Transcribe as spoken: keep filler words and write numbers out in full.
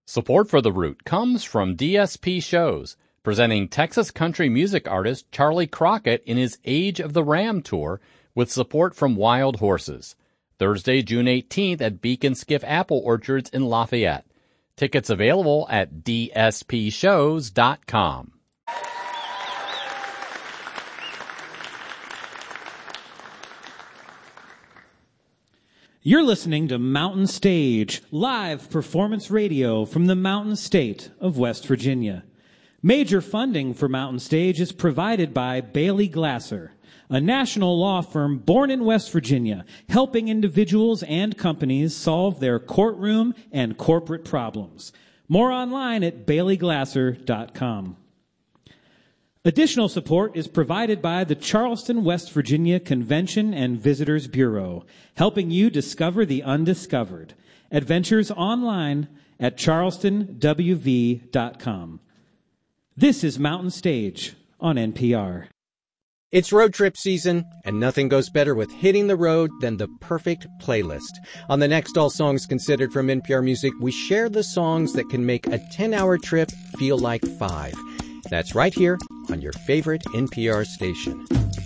Support for The Root comes from D S P Shows, presenting Texas country music artist Charlie Crockett in his Age of the Ram tour with support from Wild Horses. Thursday, June eighteenth at Beacon Skiff Apple Orchards in Lafayette. Tickets available at d s p shows dot com. You're listening to Mountain Stage, live performance radio from the Mountain State of West Virginia. Major funding for Mountain Stage is provided by Bailey Glasser, a national law firm born in West Virginia, helping individuals and companies solve their courtroom and corporate problems. More online at bailey glasser dot com. Additional support is provided by the Charleston, West Virginia Convention and Visitors Bureau, helping you discover the undiscovered. Adventures online at charleston w v dot com. This is Mountain Stage on N P R. It's road trip season, and nothing goes better with hitting the road than the perfect playlist. On the next All Songs Considered from N P R Music, we share the songs that can make a ten-hour trip feel like five. That's right here on your favorite N P R station.